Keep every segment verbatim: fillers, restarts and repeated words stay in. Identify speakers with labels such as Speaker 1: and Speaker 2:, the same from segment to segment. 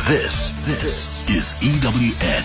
Speaker 1: This, this is E W N.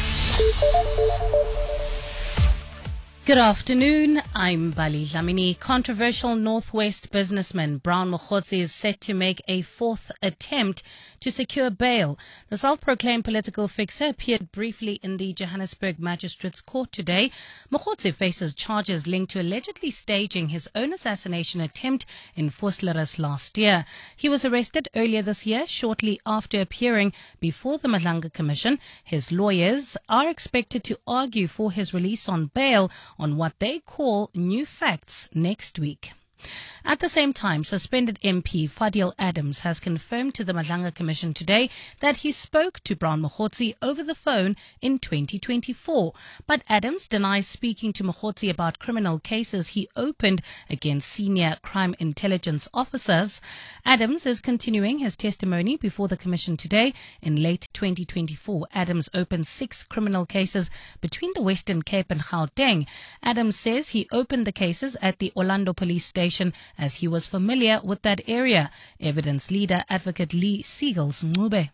Speaker 2: Good afternoon, I'm Bali Dlamini. Controversial Northwest businessman Brown Mokgotsi is set to make a fourth attempt to secure bail. The self-proclaimed political fixer appeared briefly in the Johannesburg Magistrates Court today. Mokgotsi faces charges linked to allegedly staging his own assassination attempt in Vosloorus last year. He was arrested earlier this year, shortly after appearing before the Madlanga Commission. His lawyers are expected to argue for his release on bail on what they call new facts next week. At the same time, suspended M P Fadil Adams has confirmed to the Madlanga Commission today that he spoke to Brown Mokgotsi over the phone in twenty twenty-four. But Adams denies speaking to Mokgotsi about criminal cases he opened against senior crime intelligence officers. Adams is continuing his testimony before the Commission today. In late twenty twenty-four, Adams opened six criminal cases between the Western Cape and Gauteng. Adams says he opened the cases at the Orlando Police Station as he was familiar with that area. Evidence leader Advocate Lee Siegels Ncube.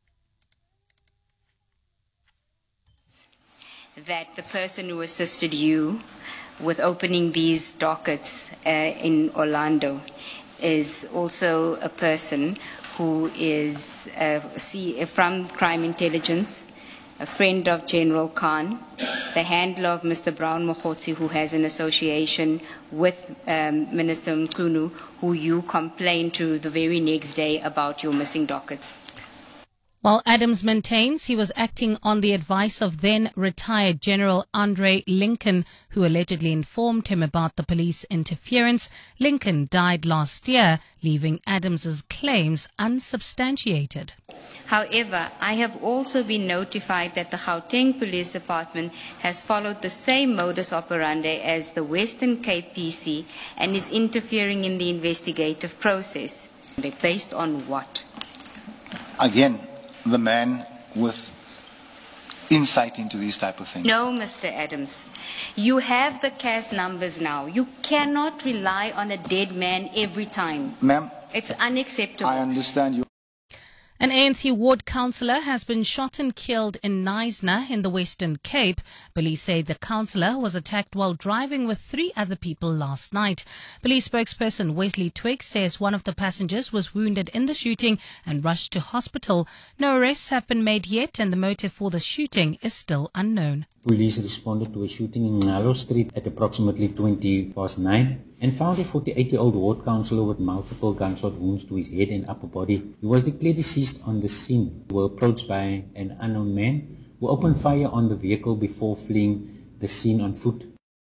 Speaker 3: That the person who assisted you with opening these dockets uh, in Orlando is also a person who is uh, see, from crime intelligence, a friend of General Khan, the handler of Mister Brown Mokgotsi, who has an association with um, Minister Mchunu, who you complained to the very next day about your missing dockets.
Speaker 2: While Adams maintains he was acting on the advice of then-retired General Andre Lincoln, who allegedly informed him about the police interference, Lincoln died last year, leaving Adams's claims unsubstantiated.
Speaker 3: However, I have also been notified that the Gauteng Police Department has followed the same modus operandi as the Western Cape P C and is interfering in the investigative process. Based on what?
Speaker 4: Again, the man with insight into these type of things.
Speaker 3: No, Mister Adams. You have the C A S numbers now. You cannot rely on a dead man every time.
Speaker 4: Ma'am,
Speaker 3: it's unacceptable.
Speaker 4: I understand you.
Speaker 2: An A N C ward councillor has been shot and killed in Knysna in the Western Cape. Police say the councillor was attacked while driving with three other people last night. Police spokesperson Wesley Twigg says one of the passengers was wounded in the shooting and rushed to hospital. No arrests have been made yet and the motive for the shooting is still unknown.
Speaker 5: Police responded to a shooting in Ngalo Street at approximately twenty past nine and found a forty-eight-year-old ward councillor with multiple gunshot wounds to his head and upper body. He was declared deceased on the scene. We were approached by an unknown man who opened fire on the vehicle before fleeing the scene on foot.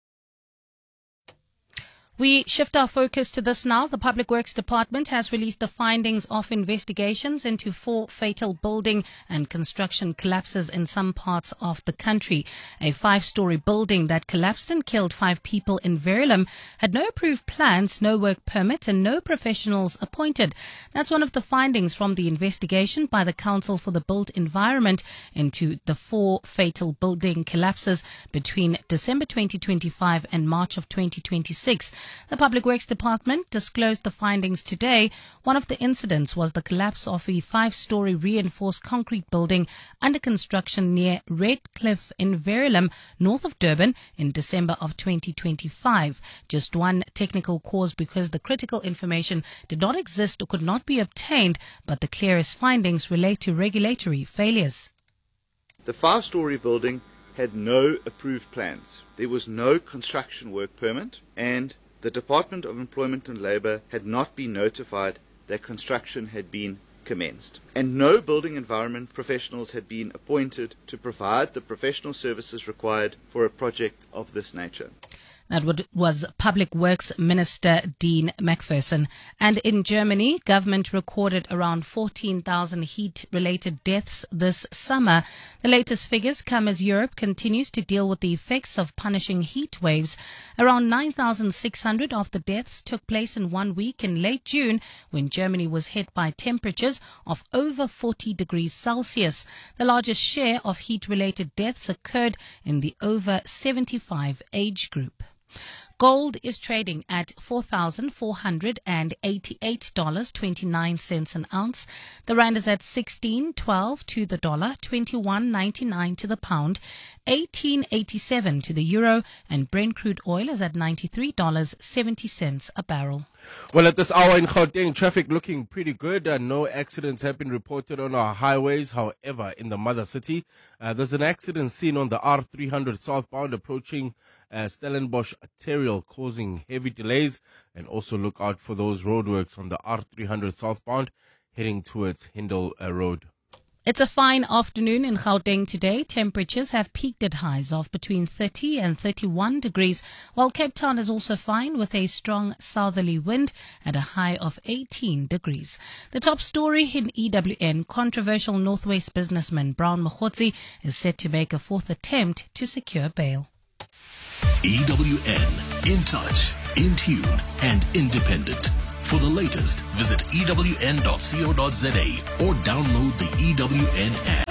Speaker 2: We shift our focus to this now. The Public Works Department has released the findings of investigations into four fatal building and construction collapses in some parts of the country. A five-story building that collapsed and killed five people in Verulam had no approved plans, no work permit and no professionals appointed. That's one of the findings from the investigation by the Council for the Built Environment into the four fatal building collapses between December twenty twenty-five and March of twenty twenty-six. The Public Works Department disclosed the findings today. One of the incidents was the collapse of a five-story reinforced concrete building under construction near Redcliffe in Verulam, north of Durban, in December of twenty twenty-five. Just one technical cause because the critical information did not exist or could not be obtained, but the clearest findings relate to regulatory failures.
Speaker 6: The five-story building had no approved plans. There was no construction work permit, and the Department of Employment and Labour had not been notified that construction had been commenced. And no building environment professionals had been appointed to provide the professional services required for a project of this nature.
Speaker 2: That was Public Works Minister Dean McPherson. And in Germany, government recorded around fourteen thousand heat-related deaths this summer. The latest figures come as Europe continues to deal with the effects of punishing heat waves. Around nine thousand six hundred of the deaths took place in one week in late June, when Germany was hit by temperatures of over forty degrees Celsius. The largest share of heat-related deaths occurred in the over seventy-five age group. Gold is trading at four thousand four hundred eighty-eight dollars and twenty-nine cents an ounce. The rand is at sixteen twelve to the dollar, twenty-one ninety-nine to the pound, eighteen eighty-seven to the euro, and Brent crude oil is at ninety-three dollars and seventy cents a barrel.
Speaker 7: Well, at this hour in Gauteng, traffic looking pretty good. Uh, no accidents have been reported on our highways. However, in the mother city, uh, there's an accident seen on the R three hundred southbound approaching uh, Stellenbosch arterial, causing heavy delays. And also look out for those roadworks on the R three hundred southbound heading towards Hindle uh, Road.
Speaker 2: It's a fine afternoon in Gauteng today. Temperatures have peaked at highs of between thirty and thirty-one degrees, while Cape Town is also fine with a strong southerly wind at a high of eighteen degrees. The top story in E W N, controversial Northwest businessman Brown Mokhotsi is set to make a fourth attempt to secure bail.
Speaker 1: E W N, in touch, in tune, and independent. For the latest, visit E W N dot co dot za or download the E W N app.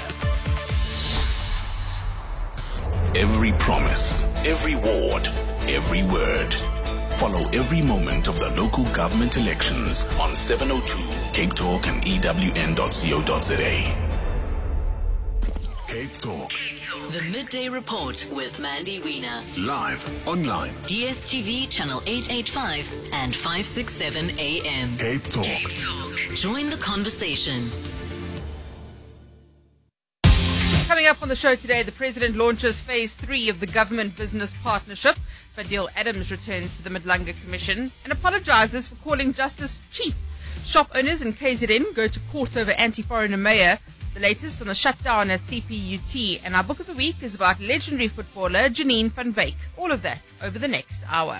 Speaker 1: Every promise, every ward, every word. Follow every moment of the local government elections on seven oh two Cape Talk and E W N dot co dot za. Cape Talk.
Speaker 8: The Midday Report with Mandy Wiener.
Speaker 1: Live, online.
Speaker 8: D S T V channel eight eighty-five and five sixty-seven A M.
Speaker 1: Cape Talk.
Speaker 8: Cape Talk. Join the conversation.
Speaker 9: Coming up on the show today, the President launches phase three of the government business partnership. Fadil Adams returns to the Madlanga Commission and apologizes for calling justice cheap. Shop owners in K Z N go to court over anti-foreigner mayor. The latest on the shutdown at C P U T, and our book of the week is about legendary footballer Janine van Wyk. All of that over the next hour.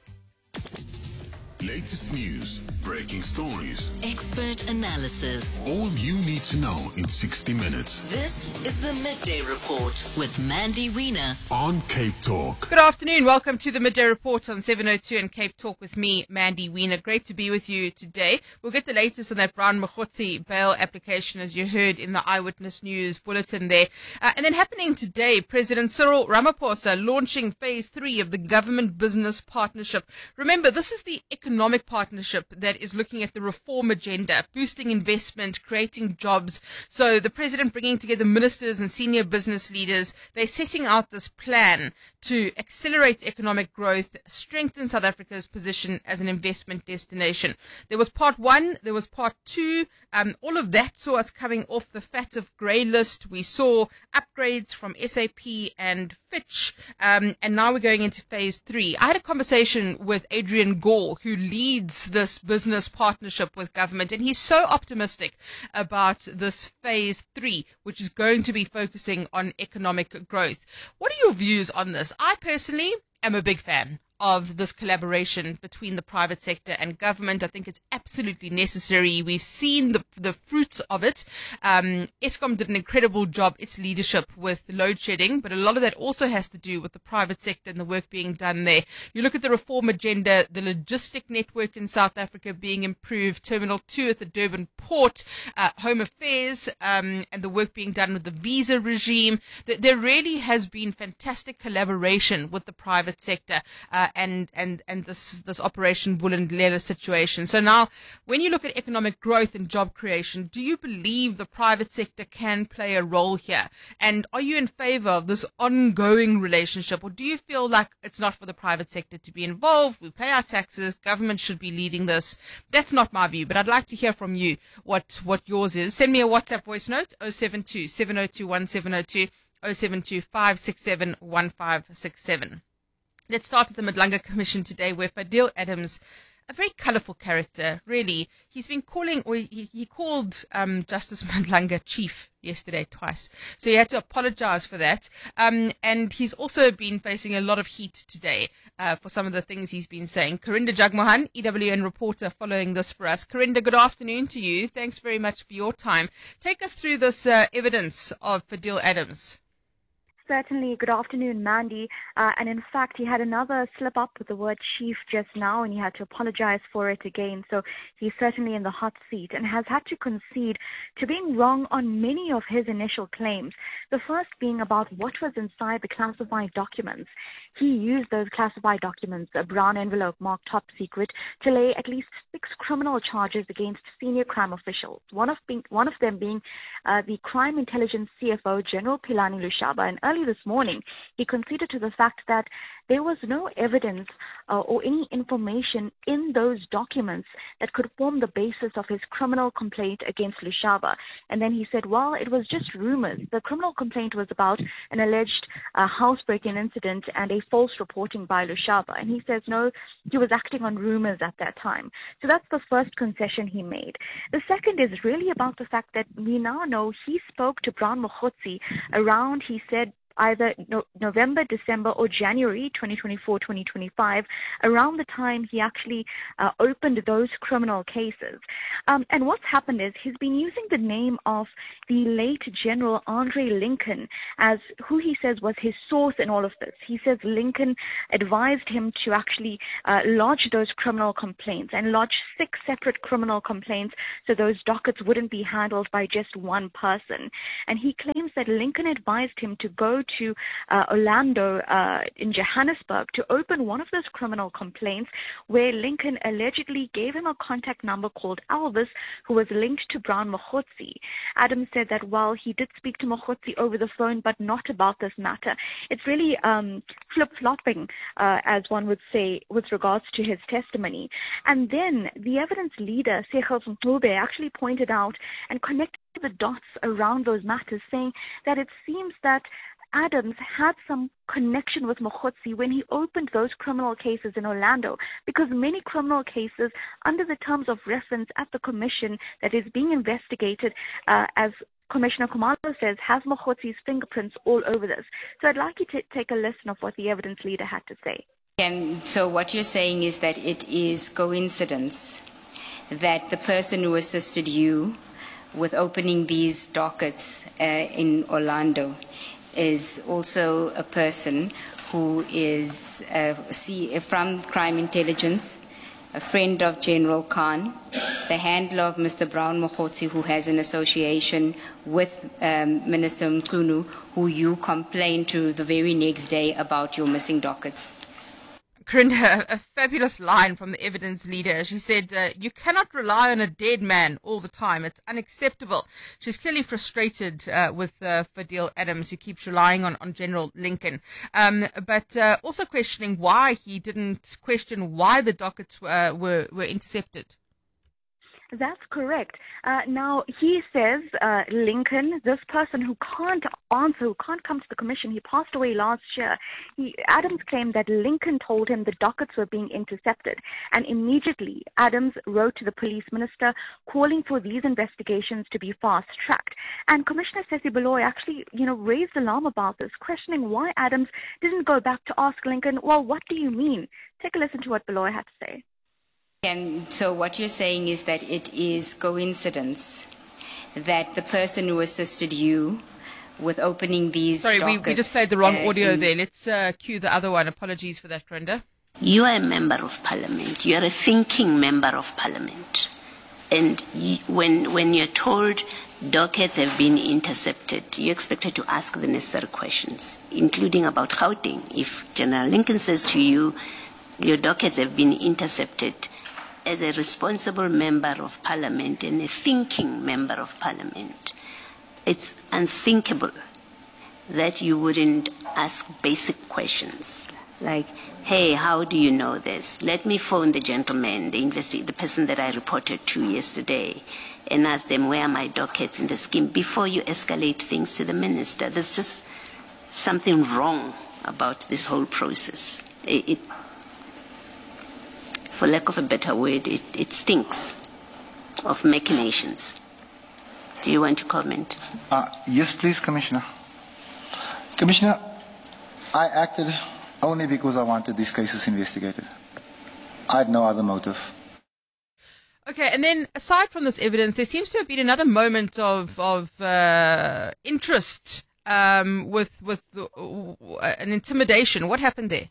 Speaker 1: Latest news, breaking stories,
Speaker 8: Expert analysis.
Speaker 1: all you need to know in sixty minutes
Speaker 8: This is the Midday Report with Mandy Wiener.
Speaker 1: on Cape Talk.
Speaker 9: Good afternoon. Welcome to the Midday Report on seven oh two and Cape Talk with me, Mandy Wiener. Great to be with you today. We'll get the latest on that Brown Mokhotsi bail application, as you heard in the Eyewitness News bulletin there. Uh, and then happening today, President Cyril Ramaphosa launching phase three of the government business partnership. Remember, this is the economic partnership that is looking at the reform agenda, boosting investment, creating jobs. So the president bringing together ministers and senior business leaders, they're setting out this plan to accelerate economic growth, strengthen South Africa's position as an investment destination. There was part one, there was part two. Um, all of that saw us coming off the fat of grey list. We saw upgrades from S A P and Fitch, um, and now we're going into phase three. I had a conversation with Adrian Gore, who leads this business partnership with government, and he's so optimistic about this phase three, which is going to be focusing on economic growth. What are your views on this? I personally am a big fan of this collaboration between the private sector and government. I think it's absolutely necessary. We've seen the the fruits of it. Um, Eskom did an incredible job, its leadership, with load shedding, but a lot of that also has to do with the private sector and the work being done there. You look at the reform agenda, the logistic network in South Africa being improved, Terminal two at the Durban port, uh, Home Affairs, um, and the work being done with the visa regime. There really has been fantastic collaboration with the private sector. Uh, and and and this this Operation Vulindlela situation. So now, when you look at economic growth and job creation, do you believe the private sector can play a role here? And are you in favor of this ongoing relationship, or do you feel like it's not for the private sector to be involved? We pay our taxes, government should be leading this. That's not my view, but I'd like to hear from you what what yours is. Send me a WhatsApp voice note, oh seven two, seven oh two, one seven oh two, oh seven two, five six seven, one five six seven. Let's start at the Madlanga Commission today, where Fadil Adams, a very colourful character, really. He's been calling, or he, he called um, Justice Madlanga chief yesterday twice. So he had to apologise for that. Um, and he's also been facing a lot of heat today uh, for some of the things he's been saying. Karinda Jagmohan, E W N reporter, following this for us. Karinda, good afternoon to you. Thanks very much for your time. Take us through this uh, evidence of Fadil Adams.
Speaker 10: certainly. Good afternoon, Mandy. Uh, and in fact, he had another slip up with the word chief just now, and he had to apologize for it again. So he's certainly in the hot seat and has had to concede to being wrong on many of his initial claims. The first being about what was inside the classified documents. He used those classified documents, a brown envelope marked top secret, to lay at least six criminal charges against senior crime officials. One of being, one of them being uh, the Crime Intelligence C F O, General Philani Lushaba. And early this morning, he conceded to the fact that there was no evidence uh, or any information in those documents that could form the basis of his criminal complaint against Lushaba. And then he said, well, it was just rumors. The criminal complaint was about an alleged uh, housebreaking incident and a false reporting by Lushaba. And he says, no, he was acting on rumors at that time. So that's the first concession he made. The second is really about the fact that we now know he spoke to Brown Mokhotsi around, he said, either no, November, December, or January twenty twenty-four, twenty twenty-five, around the time he actually uh, opened those criminal cases. Um, and what's happened is he's been using the name of the late General Andre Lincoln as who he says was his source in all of this. He says Lincoln advised him to actually uh, lodge those criminal complaints and lodge six separate criminal complaints so those dockets wouldn't be handled by just one person. And he claims that Lincoln advised him to go to uh, Orlando uh, in Johannesburg to open one of those criminal complaints where Lincoln allegedly gave him a contact number called Elvis who was linked to Brown Mokhotsi. Adams said that while he did speak to Mokhotsi over the phone but not about this matter, it's really um, flip-flopping, uh, as one would say, with regards to his testimony. And then the evidence leader, Segel Mncube, actually pointed out and connected the dots around those matters, saying that it seems that Adams had some connection with Mokhotsi when he opened those criminal cases in Orlando, because many criminal cases under the terms of reference at the commission that is being investigated, uh, as Commissioner Khumalo says, has Mokhotsi's fingerprints all over this. So I'd like you to take a listen of what the evidence leader had to say.
Speaker 3: And so what you're saying is that it is coincidence that the person who assisted you with opening these dockets uh, in Orlando is also a person who is uh, see, from Crime Intelligence, a friend of General Khan, the handler of Mister Brown Mokhotsi, who has an association with um, Minister Mchunu, who you complained to the very next day about your missing dockets.
Speaker 9: Corinda, a fabulous line from the evidence leader. She said, uh, you cannot rely on a dead man all the time. It's unacceptable. She's clearly frustrated uh, with uh, Fadil Adams, who keeps relying on, on General Lincoln, um, but uh, also questioning why he didn't question why the dockets uh, were, were intercepted.
Speaker 10: That's correct. Uh, now, he says uh, Lincoln, this person who can't answer, who can't come to the commission, he passed away last year. He, Adams claimed that Lincoln told him the dockets were being intercepted. And immediately, Adams wrote to the police minister calling for these investigations to be fast-tracked. And Commissioner Sesi Baloyi actually, you know, raised alarm about this, questioning why Adams didn't go back to ask Lincoln, well, what do you mean? Take a listen to what Baloyi had to say.
Speaker 3: And so what you're saying is that it is coincidence that the person who assisted you with opening these
Speaker 9: Sorry, we, we just played the wrong
Speaker 3: uh,
Speaker 9: audio
Speaker 3: in,
Speaker 9: there. Let's uh, cue the other one. Apologies for that, Corinda.
Speaker 11: You are a member of parliament. You are a thinking member of parliament. And you, when, when you're told dockets have been intercepted, you're expected to ask the necessary questions, including about Gauteng. If General Lincoln says to you, your dockets have been intercepted, as a responsible member of parliament and a thinking member of parliament, it's unthinkable that you wouldn't ask basic questions like, hey, how do you know this? Let me phone the gentleman, the investi- the person that I reported to yesterday, and ask them where are my dockets in the scheme before you escalate things to the minister. There's just something wrong about this whole process. It, it For lack of a better word, it, it stinks of machinations. Do you want to comment?
Speaker 4: Uh, yes, please, Commissioner. Commissioner, I acted only because I wanted these cases investigated. I had no other motive.
Speaker 9: Okay, and then aside from this evidence, there seems to have been another moment of, of uh, interest um, with with uh, an intimidation. What happened there?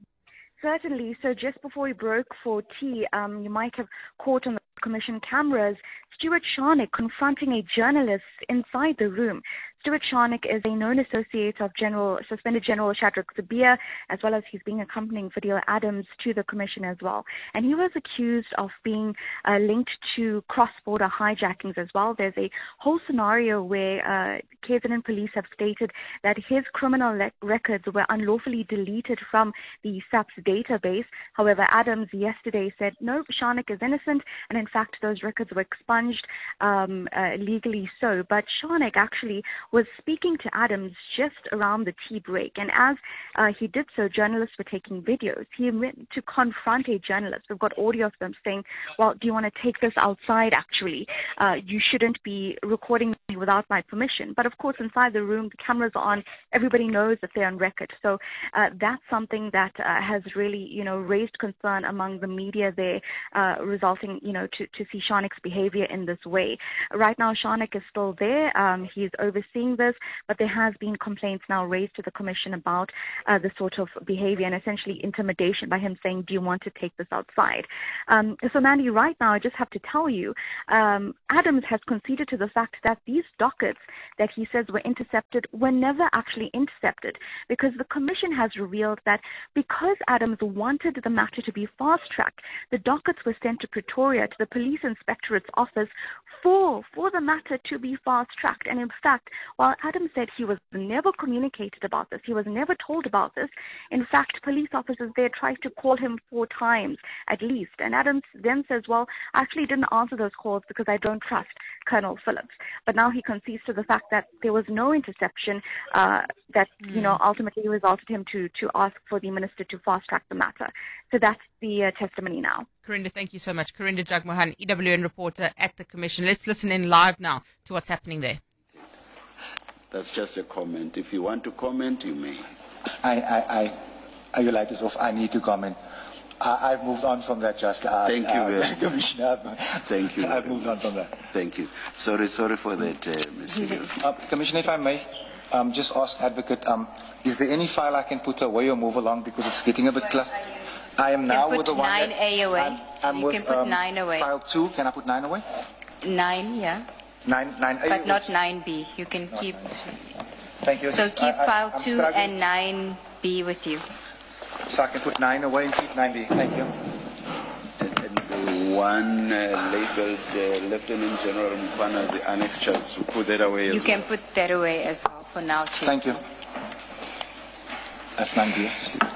Speaker 10: Certainly. So just before we broke for tea, um, you might have caught on the commission cameras Stuart Sharnick confronting a journalist inside the room. Stuart Sharnick is a known associate of General Suspended General Shadrack Sibiya, as well as he's being accompanying Fadil Adams to the commission as well. And he was accused of being uh, linked to cross-border hijackings as well. There's a whole scenario where uh, K Z N police have stated that his criminal le- records were unlawfully deleted from the S A P S database. However, Adams yesterday said, no, Sharnick is innocent, and in fact, those records were expunged um, uh, legally so. But Sharnick actually was speaking to Adams just around the tea break. And as uh, he did so, journalists were taking videos. He went to confront a journalist. We've got audio of them saying, well, do you want to take this outside, actually? Uh, you shouldn't be recording me without my permission. But of course, inside the room, the cameras are on. Everybody knows that they're on record. So uh, that's something that uh, has really, you know, raised concern among the media there, uh, resulting, you know, to, to see Sharnick's behavior in this way. Right now, Sharnick is still there. Um, he's overseeing this, but there has been complaints now raised to the commission about uh, the sort of behavior and essentially intimidation by him saying, do you want to take this outside? Um, so, Mandy, right now, I just have to tell you, um, Adams has conceded to the fact that these dockets that he says were intercepted were never actually intercepted, because the commission has revealed that because Adams wanted the matter to be fast-tracked, the dockets were sent to Pretoria, to the police inspectorate's office, for, for the matter to be fast-tracked. And in fact, while Adams said he was never communicated about this, he was never told about this, in fact, police officers there tried to call him four times at least. And Adams then says, well, I actually didn't answer those calls because I don't trust Colonel Phillips. But now he concedes to the fact that there was no interception uh, that, mm. you know, ultimately resulted him to, to ask for the minister to fast-track the matter. So that's the uh, testimony now.
Speaker 9: Karinda, thank you so much. Karinda Jagmohan, E W N reporter at the Commission. Let's listen in live now to what's happening there.
Speaker 12: That's just a comment. If you want to comment, you may.
Speaker 4: I, I, I, I would like to, I need to comment. I, I've moved on from that, just uh,
Speaker 12: Thank you,
Speaker 4: uh,
Speaker 12: very
Speaker 4: Commissioner.
Speaker 12: Thank you.
Speaker 4: I've moved on from that.
Speaker 12: Thank you. Sorry, sorry for that, uh, Mister
Speaker 4: Uh, Commissioner, if I may, um, just ask Advocate, um, is there any file I can put away or move along because it's getting a bit cluttered? I am
Speaker 3: you
Speaker 4: now
Speaker 3: can
Speaker 4: with
Speaker 3: put
Speaker 4: the one
Speaker 3: nine
Speaker 4: that
Speaker 3: A away.
Speaker 4: I'm, I'm
Speaker 3: you
Speaker 4: with,
Speaker 3: can put
Speaker 4: um,
Speaker 3: nine away.
Speaker 4: File two, can I put nine away?
Speaker 3: Nine, yeah.
Speaker 4: Nine, nine A.
Speaker 3: But not nine B. You can
Speaker 4: not
Speaker 3: keep.
Speaker 4: Thank you.
Speaker 3: So keep
Speaker 4: I, I,
Speaker 3: file
Speaker 4: I'm
Speaker 3: two
Speaker 4: struggling.
Speaker 3: and nine B with you.
Speaker 4: So I can put nine away and keep nine B. Thank you.
Speaker 12: One uh, labeled uh, Lieutenant General Mufana as the annex charge. So put that away
Speaker 3: You
Speaker 12: as
Speaker 3: can
Speaker 12: well.
Speaker 3: put that away as well for now, Chief.
Speaker 4: Thank you. That's nine B.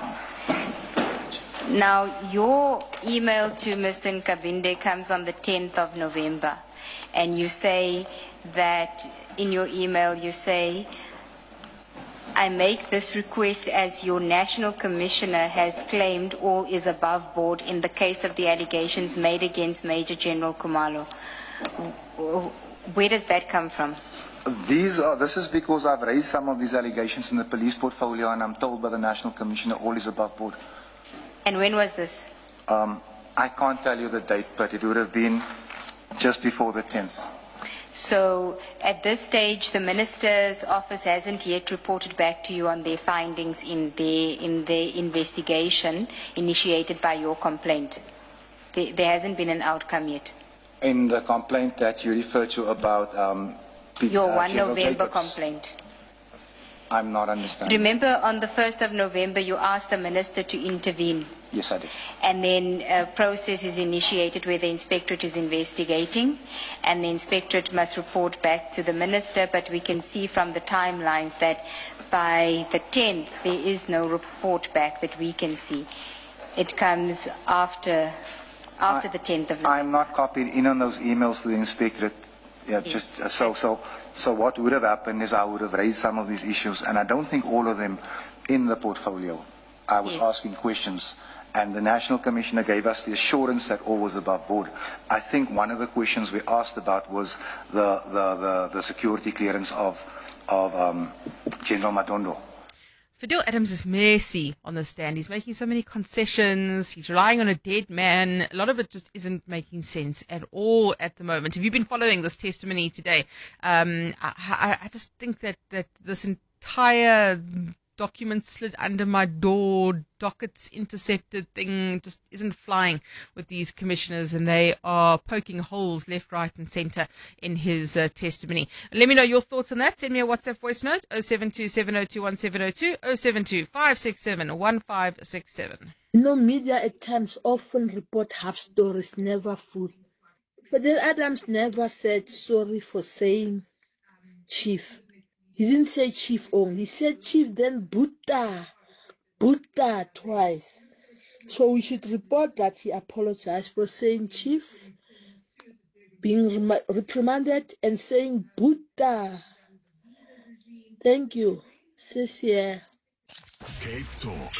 Speaker 3: Now, your email to Mister Nkabinde comes on the tenth of November, and you say that in your email you say, I make this request as your National Commissioner has claimed all is above board in the case of the allegations made against Major General Khumalo. Where does that come from?
Speaker 4: These are, this is because I've raised some of these allegations in the police portfolio, and I'm told by the National Commissioner all is above board.
Speaker 3: And when was this?
Speaker 4: Um, I can't tell you the date, but it would have been just before the tenth.
Speaker 3: So at this stage, the Minister's office hasn't yet reported back to you on their findings in their, in their investigation initiated by your complaint. There, there hasn't been an outcome yet.
Speaker 4: In the complaint that you refer to about um,
Speaker 3: your
Speaker 4: uh,
Speaker 3: one
Speaker 4: General
Speaker 3: November
Speaker 4: Jacobs,
Speaker 3: complaint.
Speaker 4: I'm not understanding.
Speaker 3: Remember, on the first of November, you asked the Minister to intervene.
Speaker 4: Yes, I did.
Speaker 3: And then a process is initiated where the Inspectorate is investigating, and the Inspectorate must report back to the Minister, but we can see from the timelines that by the tenth, there is no report back that we can see. It comes after, after
Speaker 4: I,
Speaker 3: the tenth of November.
Speaker 4: I'm not copied in on those emails to the Inspectorate. Yeah, yes. just, uh, so, so, so what would have happened is I would have raised some of these issues, and I don't think all of them in the portfolio. I was yes. asking questions, and the National Commissioner gave us the assurance that all was above board. I think one of the questions we asked about was the, the, the, the security clearance of, of um, General Matondo.
Speaker 9: Fadil Adams is messy on the stand. He's making so many concessions. He's relying on a dead man. A lot of it just isn't making sense at all at the moment. Have you been following this testimony today? Um, I, I, I just think that, that this entire documents slid under my door, dockets intercepted thing just isn't flying with these commissioners, and they are poking holes left, right and centre in his uh, testimony. Let me know your thoughts on that. Send me a WhatsApp voice note, oh seven two, seven oh two, one seven oh two, oh seven two, five six seven, one five six seven.
Speaker 13: You know, media at times often report half stories, never full. Fidel Adams never said sorry for saying chief. He didn't say chief only. He said chief, then Buddha. Buddha twice. So we should report that he apologized for saying chief, being rem- reprimanded, and saying Buddha. Thank you. Cecilia.
Speaker 1: Cape Talk.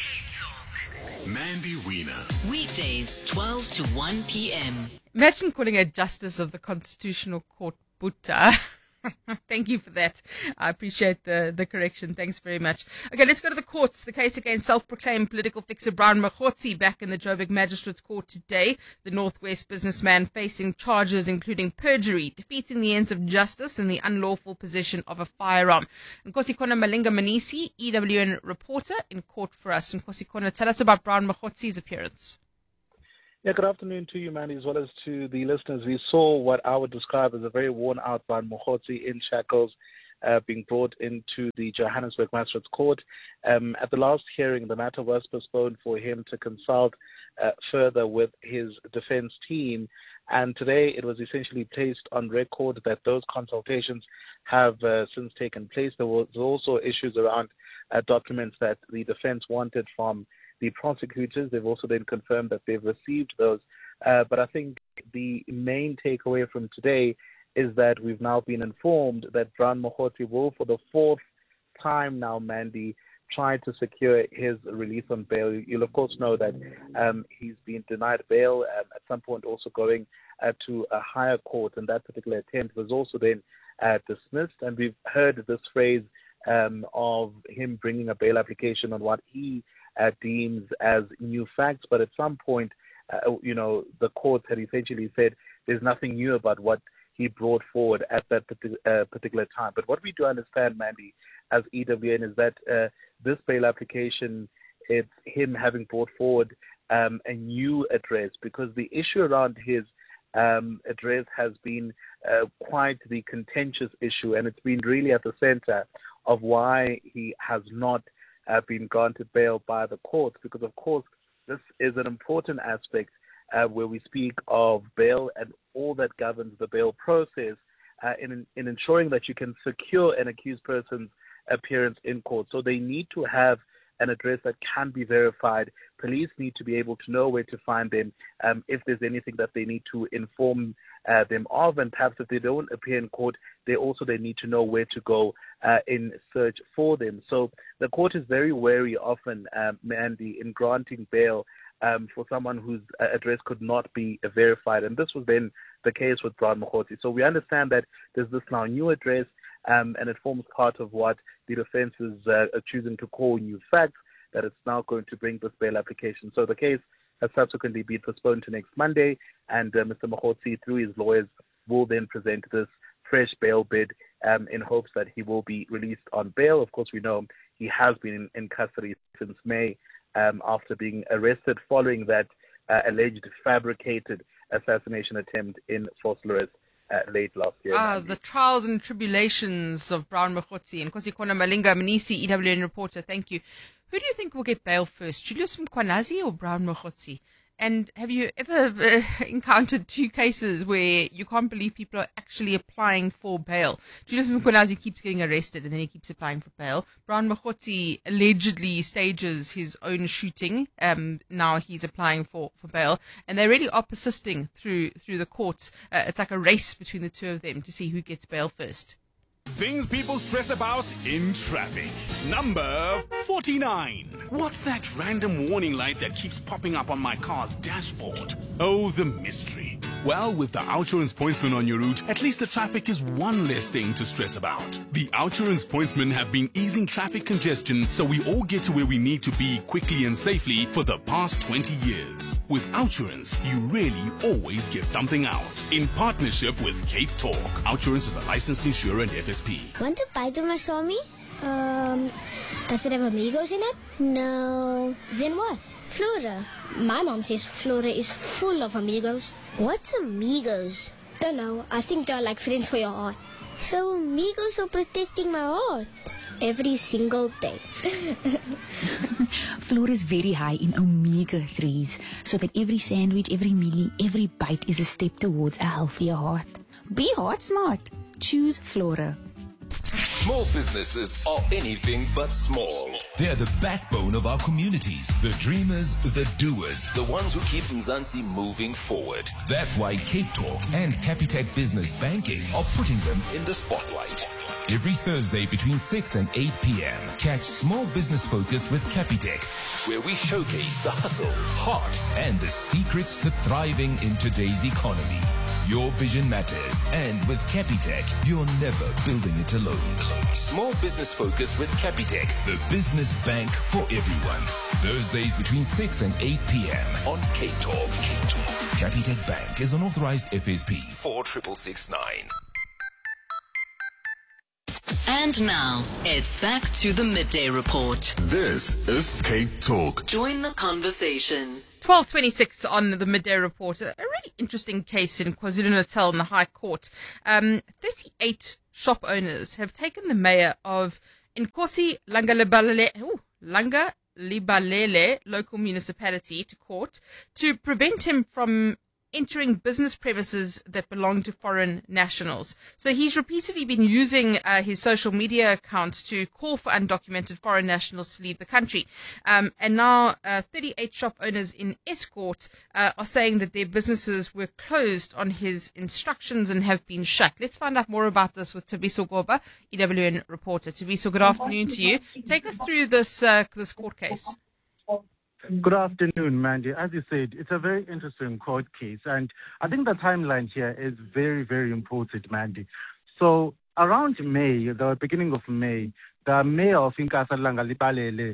Speaker 1: Mandy Wiener.
Speaker 8: Weekdays, twelve to one p.m.
Speaker 9: Imagine calling a justice of the Constitutional Court Buddha. Thank you for that. I appreciate the, the correction. Thanks very much. Okay, let's go to the courts. The case against self-proclaimed political fixer Brown Mokhotsi back in the Joburg Magistrates Court today. The Northwest businessman facing charges including perjury, defeating the ends of justice, and the unlawful possession of a firearm. Nkosikona Malinga Manisi, E W N reporter, in court for us. Nkosikona, tell us about Brown Mokhotsi's appearance.
Speaker 14: Yeah, good afternoon to you, Mandy, as well as to the listeners. We saw what I would describe as a very worn-out Brown Mokhotsi in shackles uh, being brought into the Johannesburg Magistrates Court. Um, at the last hearing, the matter was postponed for him to consult uh, further with his defense team, and today it was essentially placed on record that those consultations have uh, since taken place. There was also issues around uh, documents that the defense wanted from the prosecutors. They've also then confirmed that they've received those. Uh, but I think the main takeaway from today is that we've now been informed that Brown Mokhotsi will, for the fourth time now, Mandy, try to secure his release on bail. You'll, of course, know that um, he's been denied bail, um, at some point also going uh, to a higher court, and that particular attempt was also then uh, dismissed. And we've heard this phrase um, of him bringing a bail application on what he Uh, deems as new facts, but at some point, uh, you know, the court had essentially said there's nothing new about what he brought forward at that partic- uh, particular time. But what we do understand, Mandy, as E W N, is that uh, this bail application, it's him having brought forward um, a new address, because the issue around his um, address has been uh, quite the contentious issue, and it's been really at the center of why he has not Uh, been granted bail by the courts, because of course this is an important aspect uh, where we speak of bail and all that governs the bail process uh, in, in ensuring that you can secure an accused person's appearance in court. So they need to have an address that can be verified. Police need to be able to know where to find them, um, if there's anything that they need to inform uh, them of, and perhaps if they don't appear in court, they also they need to know where to go uh, in search for them. So the court is very wary often, um, Mandy, in granting bail um, for someone whose uh, address could not be uh, verified, and this was then the case with Brown Mokhotsi. So we understand that there's this now new address, Um, and it forms part of what the defense is uh, choosing to call new facts, that it's now going to bring this bail application. So the case has subsequently been postponed to next Monday, and uh, Mister Mokhotsi, through his lawyers, will then present this fresh bail bid um, in hopes that he will be released on bail. Of course, we know he has been in, in custody since May um, after being arrested following that uh, alleged fabricated assassination attempt in Vosloorus Uh, late last year.
Speaker 9: Ah, the trials and tribulations of Brown Mokhotsi. And Nkosikona Malinga Manisi, E W N reporter, thank you. Who do you think will get bail first, Julius Mkhwanazi or Brown Mokhotsi? And have you ever uh, encountered two cases where you can't believe people are actually applying for bail? Julius Mkhwanazi keeps getting arrested and then he keeps applying for bail. Brown Mokhotsi allegedly stages his own shooting. Um, now he's applying for, for bail. And they really are persisting through through the courts. Uh, it's like a race between the two of them to see who gets bail first.
Speaker 1: Things people stress about in traffic. Number forty-nine. What's that random warning light that keeps popping up on my car's dashboard? Oh, the mystery. Well, with the Outsurance Pointsman on your route, at least the traffic is one less thing to stress about. The Outsurance Pointsmen have been easing traffic congestion so we all get to where we need to be quickly and safely for the past twenty years. With Outsurance, you really always get something out. In partnership with Cape Talk, Outsurance is a licensed insurer and F S P.
Speaker 15: Want to buy to my Swami? Um, does it have amigos in it? No. Then what? Flora. My mom says Flora is full of amigos. What's amigos? Don't know. I think they're like friends for your heart. So amigos are protecting my heart every single day.
Speaker 16: Flora is very high in omega threes, so that every sandwich, every meal, every bite is a step towards a healthier heart. Be heart smart. Choose Flora.
Speaker 17: Small businesses are anything but small. They're the backbone of our communities, the dreamers, the doers, the ones who keep Mzansi moving forward. That's why Cape Talk and Capitec Business Banking are putting them in the spotlight. Every Thursday between six and eight p.m. catch Small Business Focus with Capitec, where we showcase the hustle, heart, and the secrets to thriving in today's economy. Your vision matters, and with Capitec, you're never building it alone. Small Business Focus with Capitec, the business bank for everyone. Thursdays between six and eight p.m. on Cape Talk. Capitec Bank is an authorized F S P four six six six nine.
Speaker 8: And now, it's back to the Midday Report.
Speaker 1: This is Cape Talk.
Speaker 8: Join the conversation.
Speaker 9: twelve twenty-six on the Midday Report. A really interesting case in KwaZulu-Natal in the High Court. Um, thirty-eight shop owners have taken the mayor of Nkosi Langalibalele, ooh, Langalibalele local municipality to court to prevent him from entering business premises that belong to foreign nationals. So he's repeatedly been using uh, his social media accounts to call for undocumented foreign nationals to leave the country. Um, and now uh, thirty-eight shop owners in Escourt uh, are saying that their businesses were closed on his instructions and have been shut. Let's find out more about this with Tabiso Goba, E W N reporter. Tabiso, good afternoon to you. Take us through this uh, this court case.
Speaker 18: Good afternoon, Mandy. As you said, it's a very interesting court case, and I think the timeline here is very, very important, Mandy. So around May, the beginning of May, the mayor of Inkatha Langalibalele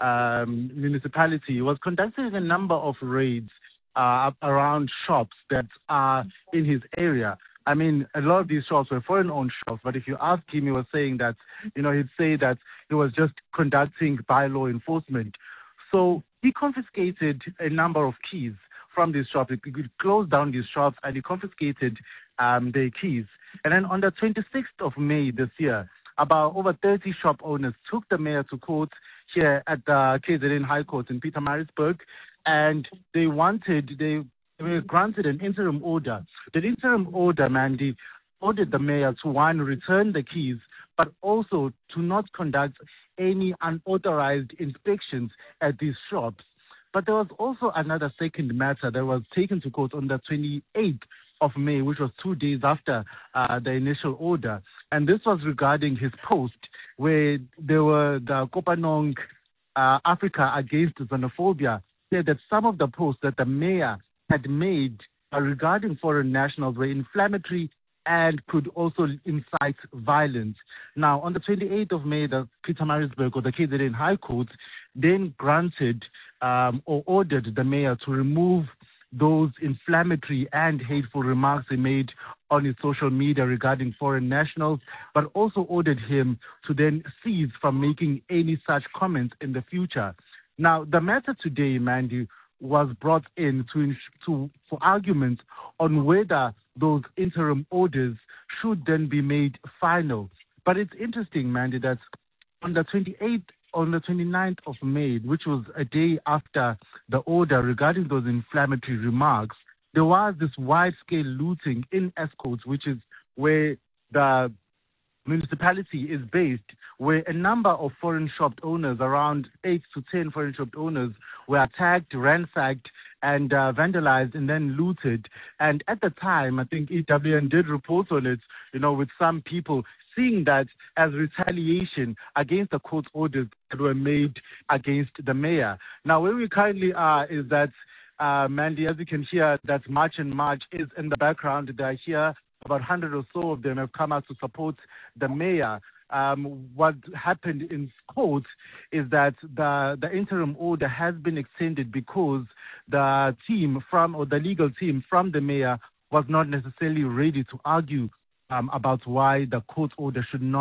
Speaker 18: um, municipality was conducting a number of raids uh, around shops that are in his area. I mean, a lot of these shops were foreign-owned shops, but if you ask him, he was saying that, you know, he'd say that he was just conducting bylaw enforcement. So he confiscated a number of keys from these shops. He closed down these shops and he confiscated um, their keys. And then on the twenty-sixth of May this year, about over thirty shop owners took the mayor to court here at the K Z N High Court in Pietermaritzburg, and they wanted, they were granted an interim order. The interim order, Mandy, ordered the mayor to, one, return the keys, but also to not conduct any unauthorized inspections at these shops. But there was also another second matter that was taken to court on the twenty-eighth of May, which was two days after uh, the initial order. And this was regarding his post, where there were the Kopanong uh, Africa Against Xenophobia, said that some of the posts that the mayor had made uh, regarding foreign nationals were inflammatory and could also incite violence. Now, on the twenty-eighth of May, the Pietermaritzburg or the K Z N High Court then granted um, or ordered the mayor to remove those inflammatory and hateful remarks he made on his social media regarding foreign nationals, but also ordered him to then cease from making any such comments in the future. Now, the matter today, Mandy, was brought in to, to for arguments on whether those interim orders should then be made final. But it's interesting, Mandy, that on the twenty-eighth, on the twenty-ninth of May, which was a day after the order regarding those inflammatory remarks, there was this wide-scale looting in Escourt, which is where the municipality is based, where a number of foreign shop owners, around eight to ten foreign shop owners, were attacked, ransacked, and uh, vandalized and then looted. And at the time, I think E W N did report on it, you know, with some people seeing that as retaliation against the court orders that were made against the mayor. Now, where we currently are is that, uh, Mandy, as you can hear, that March and March is in the background. They're here. About one hundred or so of them have come out to support the mayor. Um, what happened in court is that the, the interim order has been extended because the team from, or the legal team from the mayor was not necessarily ready to argue um, about why the court order should not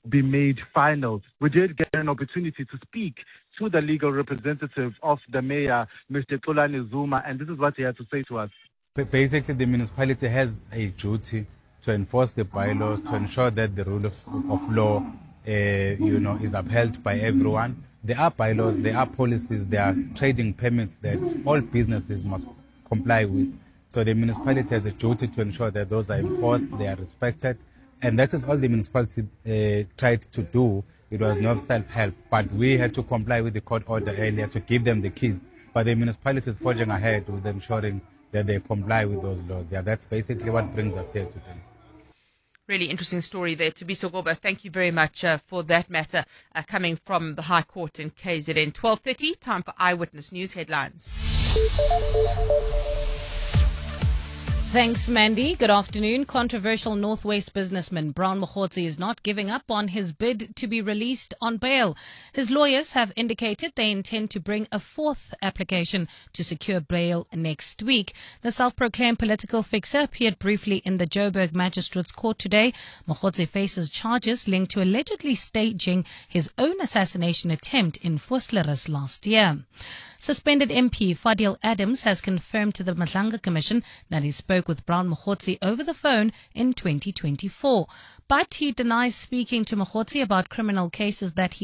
Speaker 18: be made final. We did get an opportunity to speak to the legal representative of the mayor, Mister Xolani Zuma, and this is what he had to say to us.
Speaker 19: Basically, the municipality has a duty to enforce the bylaws, to ensure that the rule of, of law, uh, you know, is upheld by everyone. There are bylaws, there are policies, there are trading permits that all businesses must comply with. So the municipality has a duty to ensure that those are enforced, they are respected, and that is all the municipality uh, tried to do. It was not self-help, but we had to comply with the court order earlier to give them the keys. But the municipality is forging ahead with ensuring that they comply with those laws. Yeah, that's basically what brings us here today.
Speaker 9: Really interesting story there. Thabiso Goba, thank you very much uh, for that matter uh, coming from the High Court in K Z N. twelve thirty, time for Eyewitness News headlines.
Speaker 2: Thanks, Mandy. Good afternoon. Controversial Northwest businessman Brown Mokhotsi is not giving up on his bid to be released on bail. His lawyers have indicated they intend to bring a fourth application to secure bail next week. The self-proclaimed political fixer appeared briefly in the Joburg Magistrates Court today. Mokhotsi faces charges linked to allegedly staging his own assassination attempt in Vosloorus last year. Suspended M P Fadil Adams has confirmed to the Madlanga Commission that he spoke with Brown Mokhotsi over the phone in twenty twenty-four. But he denies speaking to Mokhotsi about criminal cases that he